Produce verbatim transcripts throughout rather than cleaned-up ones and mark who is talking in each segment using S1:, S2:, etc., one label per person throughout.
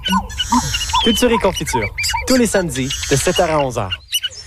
S1: Culture et confiture, tous les samedis de sept heures à onze heures.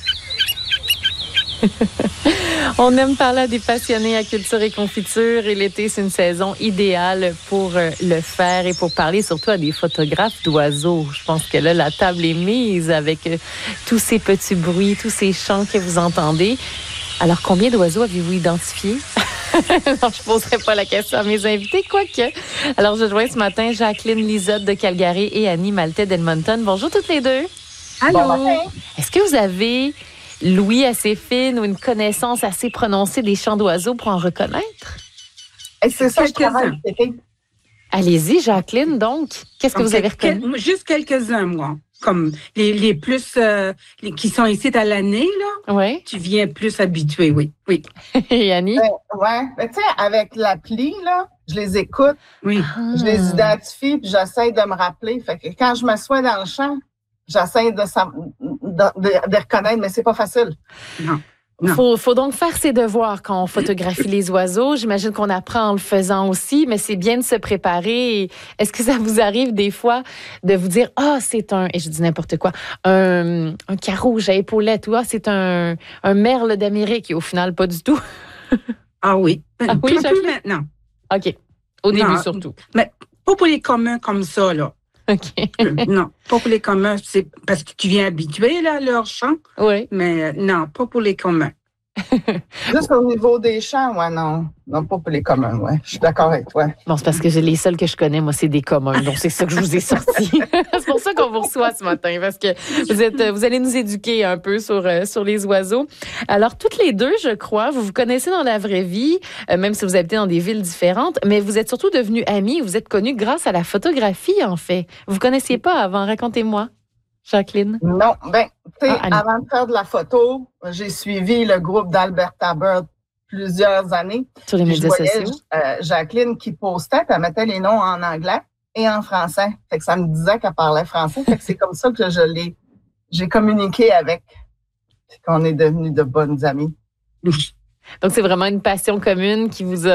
S2: On aime parler à des passionnés à culture et confiture et l'été, c'est une saison idéale pour euh, le faire et pour parler surtout à des photographes d'oiseaux. Je pense que là, la table est mise avec euh, tous ces petits bruits, tous ces chants que vous entendez. Alors, combien d'oiseaux avez-vous identifiés? Non, je ne poserai pas la question à mes invités, quoique. Alors, je joins ce matin Jacqueline Lisotte de Calgary et Annie Maltais d'Edmonton. Bonjour toutes les deux.
S3: Allô.
S2: Bon, est-ce que vous avez l'ouïe assez fine ou une connaissance assez prononcée des chants d'oiseaux pour en reconnaître?
S3: Et c'est ça, je travaille.
S2: Allez-y, Jacqueline, donc. Qu'est-ce que
S3: Donc,
S2: vous avez reconnu?
S3: quel, juste quelques-uns, moi. Comme les, les plus, euh, les, qui sont ici à l'année, là.
S2: Oui.
S3: Tu viens plus habitué, oui. Oui.
S2: Et Annie?
S4: Ben, ouais. Mais tu sais, avec l'appli, là, je les écoute.
S3: Oui.
S2: Ah.
S4: Je les identifie, puis j'essaie de me rappeler. Fait que quand je m'assois dans le champ, j'essaie de, de, de, de reconnaître, mais c'est pas facile.
S3: Non.
S2: Il faut, faut donc faire ses devoirs quand on photographie les oiseaux. J'imagine qu'on apprend en le faisant aussi, mais c'est bien de se préparer. Est-ce que ça vous arrive des fois de vous dire « Ah, oh, c'est un... » et je dis n'importe quoi, un, un carouge à épaulettes ou « Ah, c'est un, un merle d'Amérique » et au final, pas du tout.
S3: Ah oui.
S2: Ah oui,
S3: plus, plus maintenant.
S2: OK. Au début,
S3: non,
S2: surtout.
S3: Mais pas pour les communs comme ça, là.
S2: OK.
S3: Non, pas pour les communs. C'est parce que tu viens habitué, là, à leur chant.
S2: Oui.
S3: Mais euh, non, pas pour les communs.
S4: Juste au niveau des chants, ouais, non. Non, pas pour les communs, ouais. Je suis d'accord avec toi.
S2: Bon, c'est parce que j'ai les seuls que je connais, moi, c'est des communs. Donc, c'est ça que je vous ai sorti. C'est pour ça qu'on vous reçoit ce matin, parce que vous êtes, vous allez nous éduquer un peu sur, euh, sur les oiseaux. Alors, toutes les deux, je crois, vous vous connaissez dans la vraie vie, euh, même si vous habitez dans des villes différentes, mais vous êtes surtout devenues amies. Vous êtes connues grâce à la photographie, en fait. Vous ne connaissiez pas avant. Racontez-moi, Jacqueline.
S4: Non, ben, tu sais,
S2: Ah,
S4: avant de faire de la photo, j'ai suivi le groupe d'Alberta Bird plusieurs années.
S2: Sur les
S4: Puis
S2: médias
S4: je voyais,
S2: sociaux.
S4: euh, Jacqueline qui postait, puis elle mettait les noms en anglais et en français. Fait que ça me disait qu'elle parlait français. Fait que c'est comme ça que je l'ai, j'ai communiqué avec, puis qu'on est devenus de bonnes amies.
S2: Donc, c'est vraiment une passion commune qui vous a